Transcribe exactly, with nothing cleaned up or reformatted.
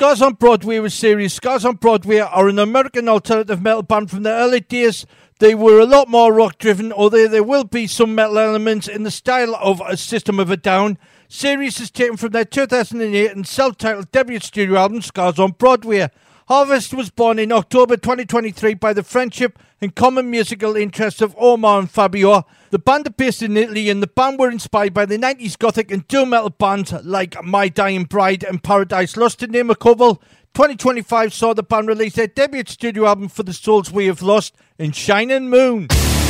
Scars on Broadway was Sirius. Scars on Broadway are an American alternative metal band from the early days. They were a lot more rock-driven, although there will be some metal elements in the style of a System of a Down. Sirius is taken from their two thousand eight and self-titled debut studio album, Scars on Broadway. Harvest was born in October twenty twenty-three by the friendship and common musical interests of Omar and Fabio. The band are based in Italy, and the band were inspired by the nineties gothic and doom metal bands like My Dying Bride and Paradise Lost, to name a couple. twenty twenty-five saw the band release their debut studio album For the Souls We Have Lost in Shining Moon.